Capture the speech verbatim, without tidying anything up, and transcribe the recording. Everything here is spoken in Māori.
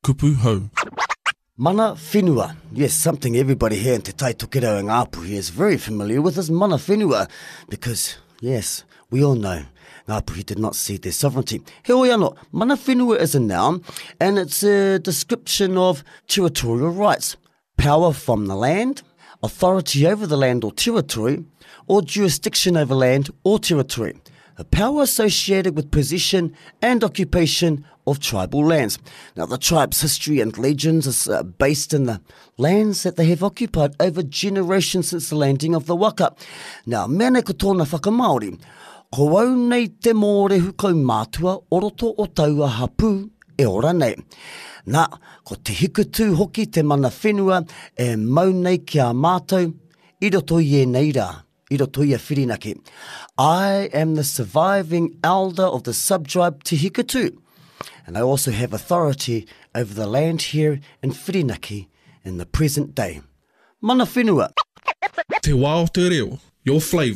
kupu hau. Mana whenua. Yes, something everybody here in Te Tai Tokerau and Ngāpuhi is very familiar with is mana whenua. Because, yes, we all know Ngāpuhi did not cede their sovereignty. He oi anō, mana whenua is a noun and it's a description of territorial rights. Power from the land, authority over the land or territory, or jurisdiction over land or territory. A power associated with possession and occupation of tribal lands. Now, the tribe's history and legends is uh, based in the lands that they have occupied over generations since the landing of the waka. Now, mene ko tōna whakamaori, ko au nei te mōrehu kau mātua, oroto o taua hapu e ora nei. Nā, ko te hikutu hoki te mana whenua e mau nei ki a mātou, i roto i e nei rā. I roto i a Whirinaki. I am the surviving elder of the subtribe Te Hikutu, and I also have authority over the land here in Whirinaki in the present day. Mana whenua. Te wā o te reo, your flavour.